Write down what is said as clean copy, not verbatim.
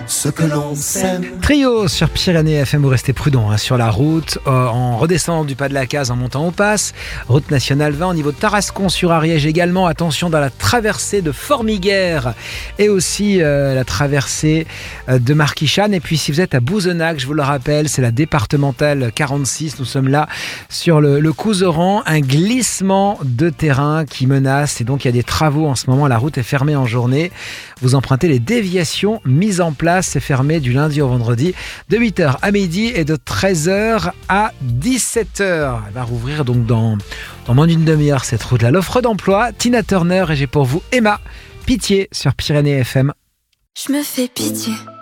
ce que l'on sème. Trio sur Pyrénées FM, vous restez prudent sur la route, en redescendant du pas de la case, en montant au pass, route nationale 20 au niveau de Tarascon sur Ariège également, attention dans la traversée de Formiguères et aussi la traversée de Marquichane. Et puis si vous êtes à Bouzenac, je vous le rappelle, c'est la départementale 46, nous sommes là sur le Couserans, un glissement de terrain qui menace et donc il y a des travaux en ce moment, la route est fermée en journée, vous empruntez les déviations mises en place, c'est fermé du lundi au vendredi de 8h à midi et de 13h à 17h. Elle va rouvrir donc dans moins d'une demi-heure cette route-là. L'offre d'emploi, Tina Turner et j'ai pour vous Emma, Pitié sur Pyrénées FM. Je me fais pitié.